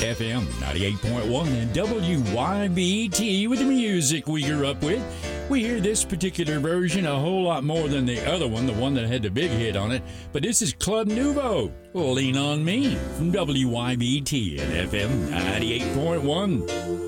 FM 98.1 and WYBT with the music we grew up with. We hear this particular version a whole lot more than the other one, the one that had the big hit on it. But this is Club Nouveau, Lean on Me, from WYBT and FM 98.1.